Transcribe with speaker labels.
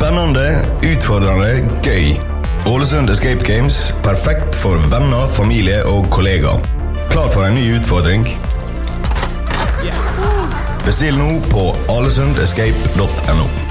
Speaker 1: Spennende, utfordrende, gøy. Ålesund Escape Games, perfekt for venner, familie og kollegaer. Klar for en ny utfordring? Yes. Bestill nå på alesundescape.no.